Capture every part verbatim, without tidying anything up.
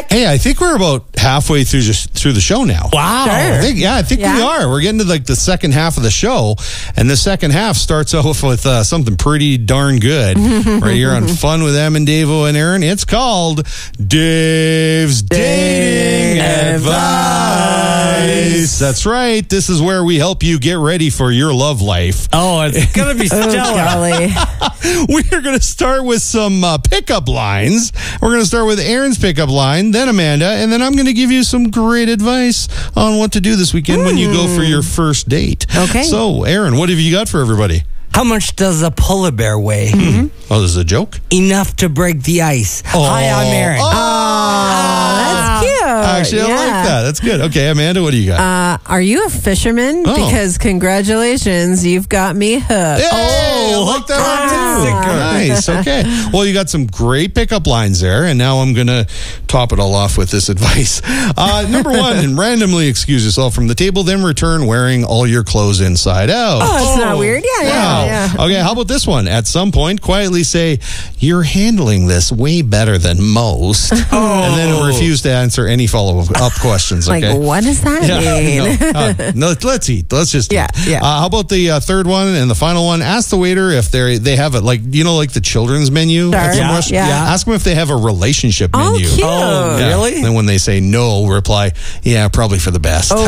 back. Hey, I think we're about halfway through just through the show now. Wow. I Sure. think, yeah, I think Yeah. we are. We're getting to like the second half of the show, and the second half starts off with uh, something pretty darn good. Right here on Fun with Em and Davo and Aaron. It's called Dave's Dating Advice. That's right. This is where we help you get ready for your love life. Oh, it's gonna be stellar. We're going to start with some uh, pickup lines. We're going to start with Aaron's pickup line, then Amanda, and then I'm going to give you some great advice on what to do this weekend mm. when you go for your first date. Okay. So, Aaron, what have you got for everybody? How much does a polar bear weigh? Mm-hmm. Oh, this is a joke? Enough to break the ice. Oh. Hi, I'm Aaron. Oh, that's cute. Actually, I yeah. like that. That's good. Okay, Amanda, what do you got? Uh, are you a fisherman? Oh. Because congratulations, you've got me hooked. Hey, I like that one too. Nice. Okay. Well, you got some great pickup lines there, and now I'm going to top it all off with this advice. Uh, number one, and randomly excuse yourself from the table, then return wearing all your clothes inside out. Oh, that's not weird. Yeah, yeah, Wow. yeah. Okay, how about this one? At some point, quietly say, "You're handling this way better than most," Oh. and then refuse to answer any follow-up questions. Like, Okay. what does that mean? No, uh, no, let's eat. Let's just eat. Yeah, yeah. Uh, how about the uh, third one and the final one? Ask the waiter if they they have it, like, you know, like the children's menu Sure, at some yeah, restaurant. yeah. Ask them if they have a relationship Oh, menu. cute. Oh, Yeah. really? And when they say no, reply, "Yeah, probably for the best." Oh.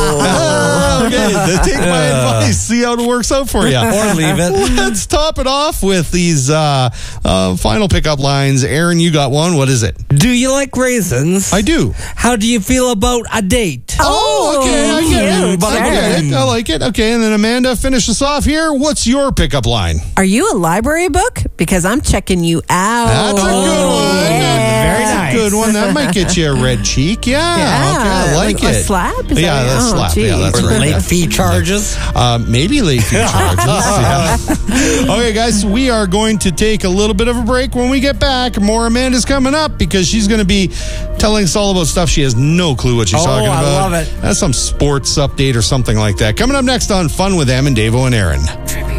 Okay, then take my advice. See how it works out for you. Or leave it. Let's top it off with these uh, uh, final pickup lines. Aaron, you got one. What is it? Do you like raisins? I do. How do you feel about a date? Oh, okay. I get it. cute. I get it. I like it. Okay, and then Amanda, finish us off here. What's your pickup line? Are you a library book? Because I'm checking you out. That's a good one. Yeah. Very That's nice. a good one. That might get you a red cheek. Yeah. Yeah. Okay, I like, Like it. a slap? Is yeah, that- that's oh, slap. geez. Yeah, that's Or right. late Yeah. fee charges? Uh, maybe late fee charges. Yeah. Okay, guys, we are going to take a little bit of a break. When we get back, more Amanda's coming up because she's going to be telling us all about stuff she has no clue what she's Oh, talking I about. love it. That's some sports update or something like that. Coming up next on Fun with Em and Davo and Aaron.